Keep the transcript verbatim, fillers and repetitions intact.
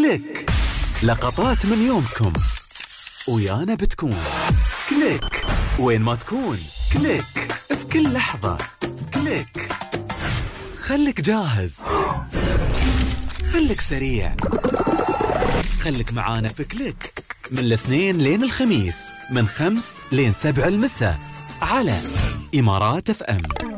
كليك، لقطات من يومكم ويانا بتكون. كليك وين ما تكون، كليك في كل لحظة. كليك خليك جاهز، خليك سريع، خليك معانا في كليك من الاثنين لين الخميس من خمس لين سبع المساء على إمارات اف ام.